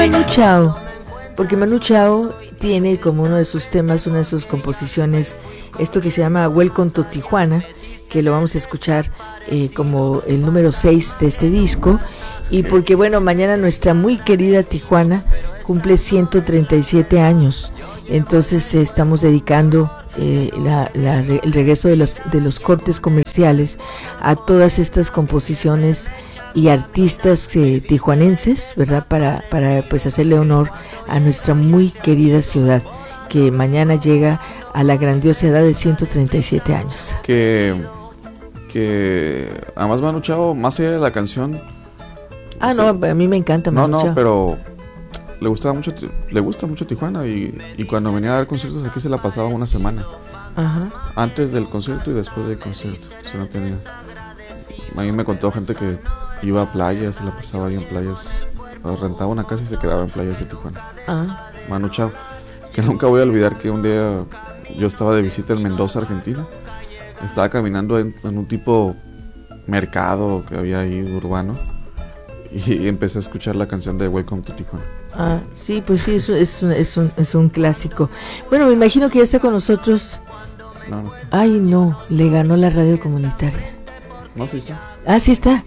Manu Chao, porque Manu Chao tiene como uno de sus temas, una de sus composiciones, esto que se llama Welcome to Tijuana, que lo vamos a escuchar como el número 6 de este disco, y porque bueno, mañana nuestra muy querida Tijuana cumple 137 años, entonces estamos dedicando el regreso de los cortes comerciales a todas estas composiciones y artistas tijuanenses, ¿verdad? Para pues hacerle honor a nuestra muy querida ciudad, que mañana llega a la grandiosa edad de 137 años. Que además Manu Chao, más allá de la canción... No, a mí me encanta Manu Chao. No, pero le gusta mucho Tijuana y cuando venía a dar conciertos aquí se la pasaba una semana. Ajá. Antes del concierto y después del concierto. Se no tenía. A mí me contó gente que iba a playas, se la pasaba ahí en playas, rentaba una casa y se quedaba en playas de Tijuana. Manu Chao, que nunca voy a olvidar que un día yo estaba de visita en Mendoza, Argentina. Estaba caminando en un tipo mercado que había ahí urbano y empecé a escuchar la canción de Welcome to Tijuana. Sí, pues sí, es un clásico. Bueno, me imagino que ya está con nosotros. No está. Ay, no, le ganó la radio comunitaria. No, sí está. Sí está.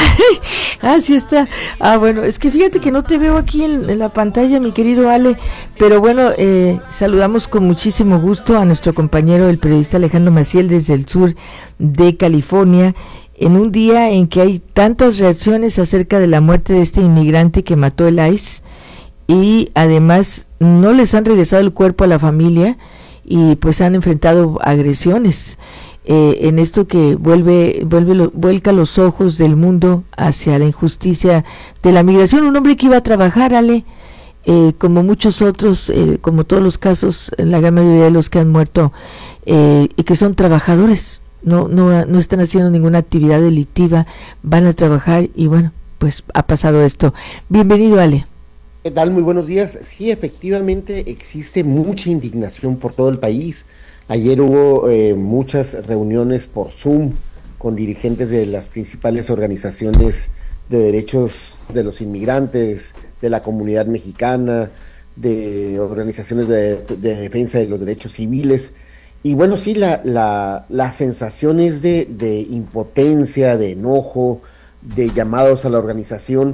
Sí está. Bueno, es que fíjate que no te veo aquí en la pantalla, mi querido Ale, pero bueno, saludamos con muchísimo gusto a nuestro compañero, el periodista Alejandro Maciel, desde el sur de California, en un día en que hay tantas reacciones acerca de la muerte de este inmigrante que mató el ICE, y además no les han regresado el cuerpo a la familia, y pues han enfrentado agresiones. En esto que vuelca los ojos del mundo hacia la injusticia de la migración. Un hombre que iba a trabajar, Ale, como muchos otros, como todos los casos, la gran mayoría de los que han muerto, y que son trabajadores, no están haciendo ninguna actividad delictiva, van a trabajar y bueno, pues ha pasado esto. Bienvenido, Ale. ¿Qué tal? Muy buenos días. Sí, efectivamente existe mucha indignación por todo el país. Ayer hubo muchas reuniones por Zoom con dirigentes de las principales organizaciones de derechos de los inmigrantes, de la comunidad mexicana, de organizaciones de defensa de los derechos civiles. Y bueno, sí, la sensación es de impotencia, de enojo, de llamados a la organización.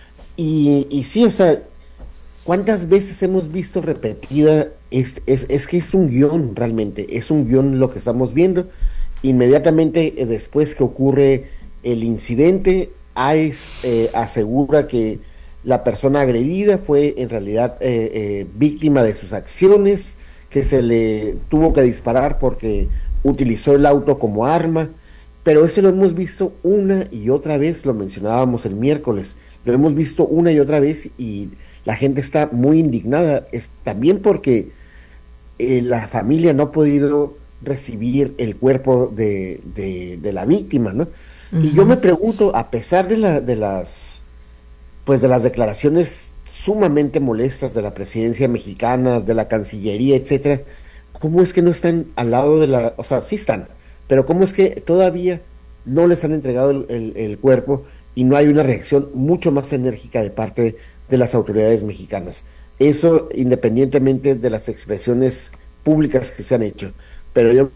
Y sí, o sea, ¿cuántas veces hemos visto repetida? Es que es un guión, realmente, es un guión lo que estamos viendo. Inmediatamente después que ocurre el incidente, ICE asegura que la persona agredida fue en realidad víctima de sus acciones, que se le tuvo que disparar porque utilizó el auto como arma, pero eso lo hemos visto una y otra vez, lo mencionábamos el miércoles, lo hemos visto una y otra vez y la gente está muy indignada, también porque la familia no ha podido recibir el cuerpo de la víctima, ¿no? Uh-huh. Y yo me pregunto, a pesar de las declaraciones sumamente molestas de la presidencia mexicana, de la Cancillería, etcétera, ¿cómo es que no están al lado o sea, sí están, pero cómo es que todavía no les han entregado el cuerpo y no hay una reacción mucho más enérgica de parte de las autoridades mexicanas? Eso independientemente de las expresiones públicas que se han hecho, pero en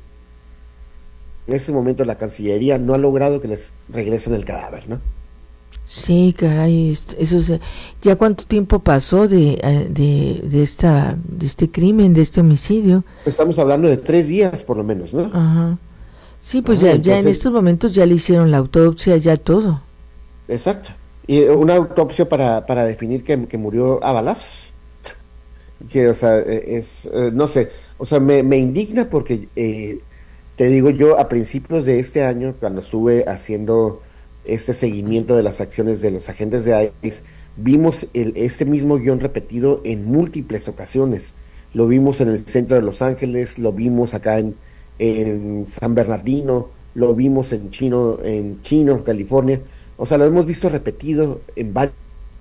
este momento la Cancillería no ha logrado que les regresen el cadáver, ¿no? Sí, caray, ¿ya cuánto tiempo pasó de este crimen, de este homicidio? Estamos hablando de 3 días por lo menos, ¿no? Ajá. Sí, pues ya en estos momentos ya le hicieron la autopsia, ya todo. Exacto. Y una autopsia para definir que murió a balazos. Que, o sea, no sé, o sea, me indigna porque, te digo yo, a principios de este año, cuando estuve haciendo este seguimiento de las acciones de los agentes de ICE, vimos este mismo guión repetido en múltiples ocasiones. Lo vimos en el centro de Los Ángeles, lo vimos acá en San Bernardino, lo vimos en Chino, California. O sea, lo hemos visto repetido en varios.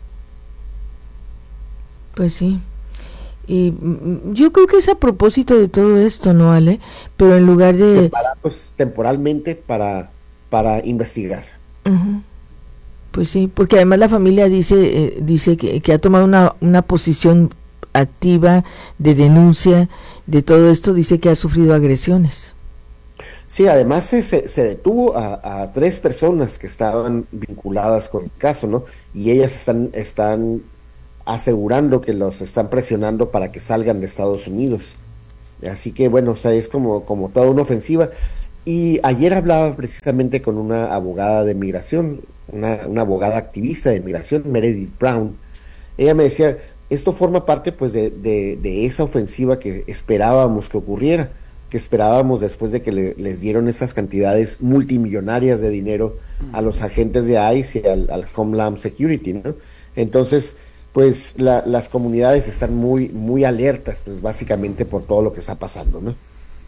Pues sí. Y yo creo que es a propósito de todo esto, ¿no, Ale? Pero en lugar de... Temporalmente para investigar. Uh-huh. Pues sí, porque además la familia dice que ha tomado una posición activa de denuncia de todo esto, dice que ha sufrido agresiones. Sí, además se detuvo a 3 personas que estaban vinculadas con el caso, ¿no? Y ellas están asegurando que los están presionando para que salgan de Estados Unidos. Así que bueno, o sea, es como toda una ofensiva. Y ayer hablaba precisamente con una abogada de migración, una abogada activista de migración, Meredith Brown. Ella me decía, esto forma parte pues de esa ofensiva que esperábamos que ocurriera, que esperábamos después de que les dieron esas cantidades multimillonarias de dinero a los agentes de ICE y al Homeland Security, ¿no? Entonces, pues las comunidades están muy, muy alertas, pues básicamente por todo lo que está pasando, ¿no?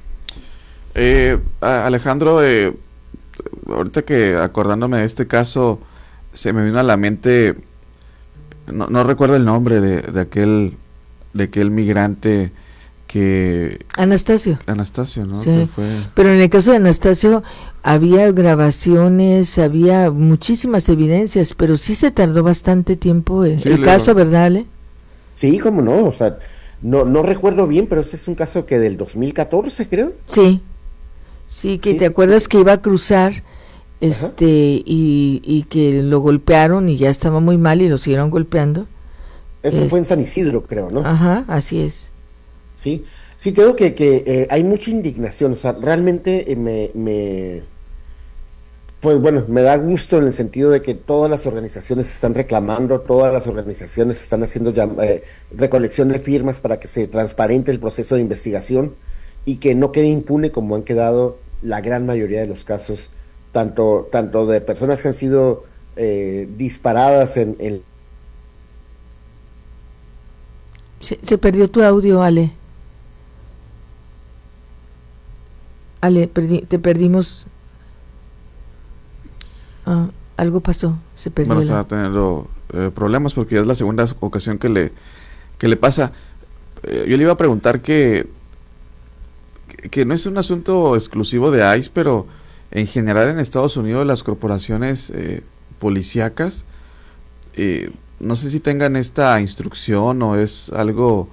Alejandro, ahorita que acordándome de este caso, se me vino a la mente, no recuerdo el nombre de aquel migrante que... Anastasio, ¿no? Sí. Pero en el caso de Anastasio había grabaciones, había muchísimas evidencias, pero sí se tardó bastante tiempo el caso, ¿verdad, Ale? Sí, cómo no, o sea, no recuerdo bien, pero ese es un caso que del 2014, creo. Sí, que te acuerdas que iba a cruzar y que lo golpearon y ya estaba muy mal y lo siguieron golpeando. Eso fue en San Isidro, creo, ¿no? Ajá, así es. Sí, tengo que hay mucha indignación, o sea, realmente pues bueno, me da gusto en el sentido de que todas las organizaciones están reclamando, todas las organizaciones están haciendo recolección de firmas para que se transparente el proceso de investigación y que no quede impune como han quedado la gran mayoría de los casos, tanto de personas que han sido disparadas en... Se perdió tu audio, Ale. Ale, te perdimos. Algo pasó, se perdió. Bueno, está teniendo problemas porque ya es la segunda ocasión que le pasa. Yo le iba a preguntar que no es un asunto exclusivo de ICE, pero en general en Estados Unidos las corporaciones policíacas, no sé si tengan esta instrucción o es algo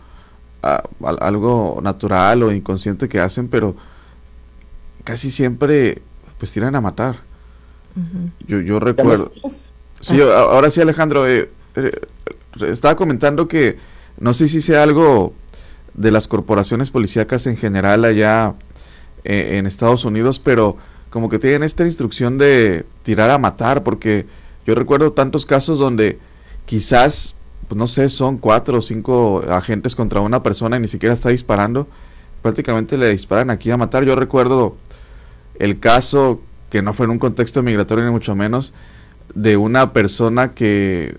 natural o inconsciente que hacen, pero casi siempre pues tiran a matar. Yo recuerdo. Sí, ahora sí, Alejandro, estaba comentando que no sé si sea algo de las corporaciones policíacas en general allá en Estados Unidos, pero como que tienen esta instrucción de tirar a matar, porque yo recuerdo tantos casos donde quizás, pues no sé, son 4 o 5 agentes contra una persona y ni siquiera está disparando, prácticamente le disparan aquí a matar. Yo recuerdo el caso, que no fue en un contexto migratorio ni mucho menos, de una persona que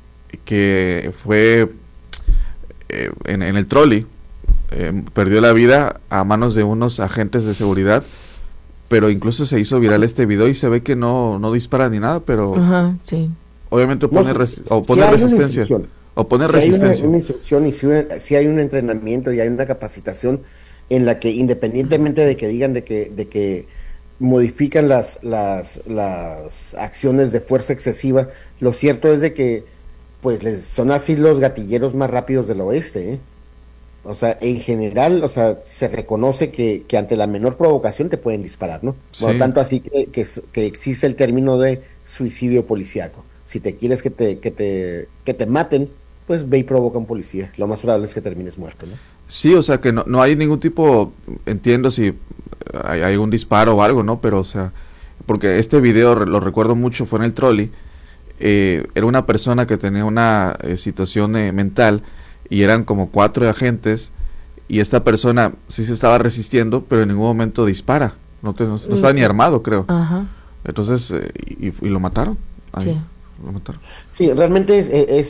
fue en el trolley, perdió la vida a manos de unos agentes de seguridad, pero incluso se hizo viral este video y se ve que no dispara ni nada, pero sí. Obviamente opone resistencia. Opone resistencia. Hay una instrucción y si hay un entrenamiento y hay una capacitación en la que, independientemente de que digan de que modifican las acciones de fuerza excesiva, lo cierto es de que pues son así los gatilleros más rápidos del oeste, ¿eh? O sea, en general, o sea, se reconoce que ante la menor provocación te pueden disparar, ¿no? Sí. Por lo tanto, así que existe el término de suicidio policíaco. Si te quieres que te maten, pues ve y provoca a un policía. Lo más probable es que termines muerto, ¿no? Sí, o sea, que no hay ningún tipo, entiendo si hay un disparo o algo, ¿no? Pero, o sea, porque este video lo recuerdo mucho, fue en el trolley, era una persona que tenía una situación mental y eran como 4 agentes y esta persona sí se estaba resistiendo, pero en ningún momento dispara, no estaba ni armado, creo. Ajá. Entonces, y lo mataron. Ahí, sí. Lo mataron. Sí, realmente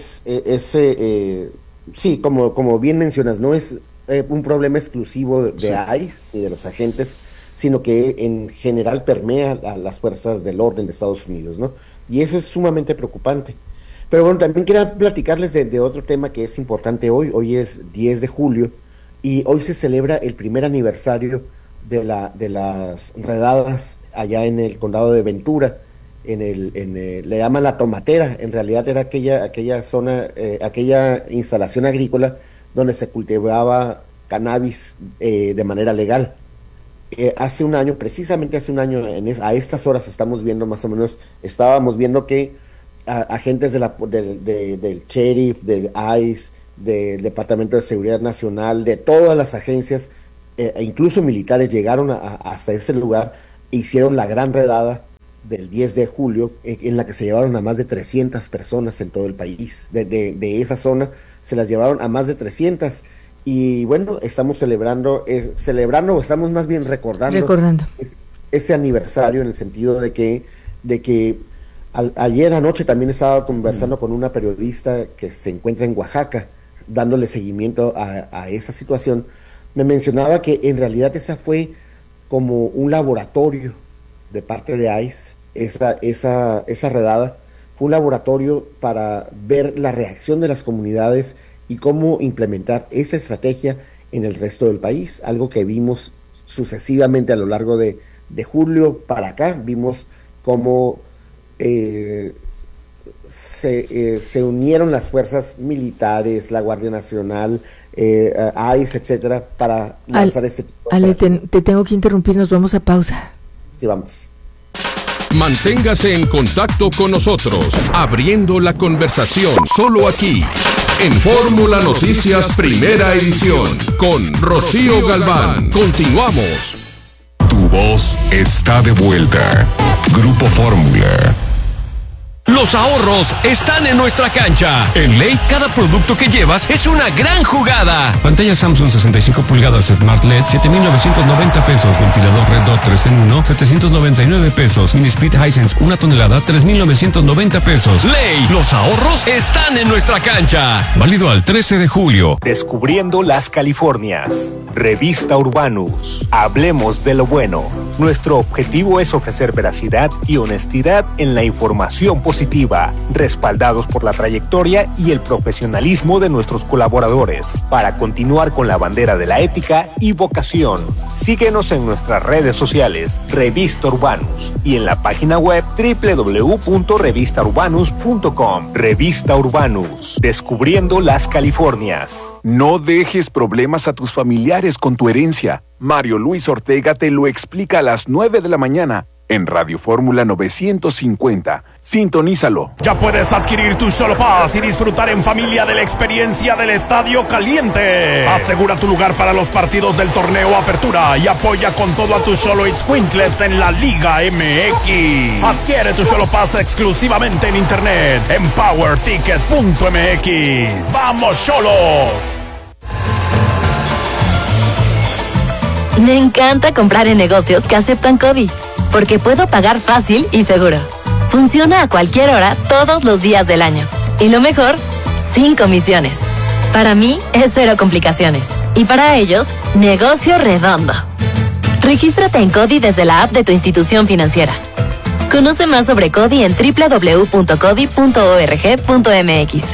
sí, como bien mencionas, no es un problema exclusivo de ICE y de los agentes, sino que en general permea a las fuerzas del orden de Estados Unidos, ¿no? Y eso es sumamente preocupante. Pero bueno, también quería platicarles de otro tema que es importante hoy. Hoy es 10 de julio y hoy se celebra el primer aniversario de las redadas allá en el condado de Ventura, le llaman la tomatera. En realidad era aquella zona, aquella instalación agrícola donde se cultivaba cannabis de manera legal. Hace un año, precisamente hace un año, a estas horas estábamos viendo que agentes del sheriff, del ICE, del Departamento de Seguridad Nacional, de todas las agencias, e incluso militares, llegaron hasta ese lugar e hicieron la gran redada del 10 de julio, en la que se llevaron a más de 300 personas en todo el país. De esa zona se las llevaron a más de 300. Y bueno, estamos celebrando, o estamos más bien recordando ese aniversario, en el sentido de que ayer anoche también estaba conversando con una periodista que se encuentra en Oaxaca, dándole seguimiento a esa situación. Me mencionaba que en realidad esa fue como un laboratorio de parte de ICE, esa redada fue un laboratorio para ver la reacción de las comunidades y cómo implementar esa estrategia en el resto del país, algo que vimos sucesivamente a lo largo de julio para acá. Vimos cómo se unieron las fuerzas militares, la Guardia Nacional, ICE, etcétera, para lanzar este tipo de... Ale, te tengo que interrumpir, nos vamos a pausa. Sí, vamos. Manténgase en contacto con nosotros, abriendo la conversación, solo aquí, en Fórmula Noticias Primera Edición, con Rocío Galván. Continuamos. Tu voz está de vuelta. Grupo Fórmula. Los ahorros están en nuestra cancha. En Ley, cada producto que llevas es una gran jugada. Pantalla Samsung 65 pulgadas Smart LED, 7,990 pesos. Ventilador Red Dot 3 en 1, 799 pesos. Mini Split Hisense 1 tonelada, 3,990 pesos. Ley, los ahorros están en nuestra cancha. Válido al 13 de julio. Descubriendo las Californias. Revista Urbanus. Hablemos de lo bueno. Nuestro objetivo es ofrecer veracidad y honestidad en la información positiva, respaldados por la trayectoria y el profesionalismo de nuestros colaboradores, para continuar con la bandera de la ética y vocación. Síguenos en nuestras redes sociales, Revista Urbanus, y en la página web www.revistaurbanus.com. Revista Urbanus, descubriendo las Californias. No dejes problemas a tus familiares con tu herencia. Mario Luis Ortega te lo explica a las 9 de la mañana en Radio Fórmula 950. Sintonízalo. Ya puedes adquirir tu Xolo Pass y disfrutar en familia de la experiencia del Estadio Caliente. Asegura tu lugar para los partidos del torneo Apertura y apoya con todo a tus Xolo Itzcuintles en la Liga MX. Adquiere tu Xolo Pass exclusivamente en internet en powerticket.mx. ¡Vamos, Xolos! Me encanta comprar en negocios que aceptan CODI, porque puedo pagar fácil y seguro. Funciona a cualquier hora, todos los días del año. Y lo mejor, sin comisiones. Para mí, es cero complicaciones. Y para ellos, negocio redondo. Regístrate en CODI desde la app de tu institución financiera. Conoce más sobre CODI en www.codi.org.mx.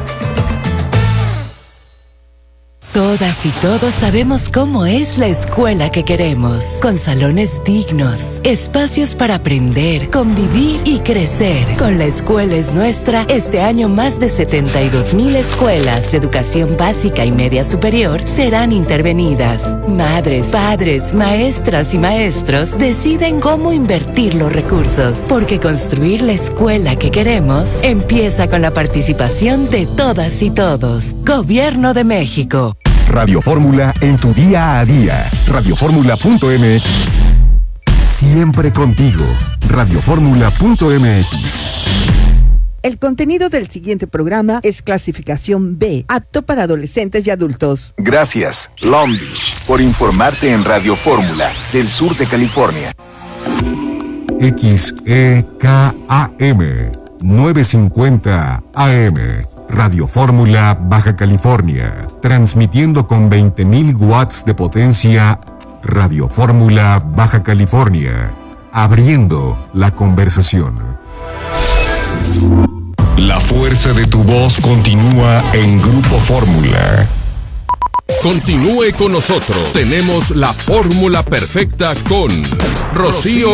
Todas y todos sabemos cómo es la escuela que queremos, con salones dignos, espacios para aprender, convivir y crecer. Con La Escuela es Nuestra, este año más de 72,000 escuelas de educación básica y media superior serán intervenidas. Madres, padres, maestras y maestros deciden cómo invertir los recursos, porque construir la escuela que queremos empieza con la participación de todas y todos. Gobierno de México. Radio Fórmula en tu día a día. Radioformula.mx. Siempre contigo. Radioformula.mx. El contenido del siguiente programa es clasificación B, apto para adolescentes y adultos. Gracias, Long Beach, por informarte en Radio Fórmula del sur de California. XEKAM 950 AM. Radio Fórmula Baja California, transmitiendo con 20,000 watts de potencia. Radio Fórmula Baja California, abriendo la conversación. La fuerza de tu voz continúa en Grupo Fórmula. Continúe con nosotros. Tenemos la fórmula perfecta con Rocío